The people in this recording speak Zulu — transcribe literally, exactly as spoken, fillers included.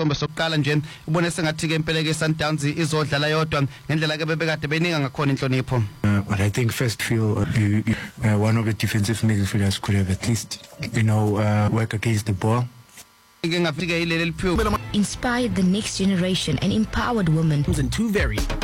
isithombe sokuqala nje ubone sengathi ke impela ke Sundowns izodlala yodwa ngendlela ke bebekade beninga ngakhona inhlonipho. Uh, but I think first feel uh, you, you, uh, one of the defensive midfielders could have at least, you know, uh, work against the ball. Inspired the next generation and empowered women. In two very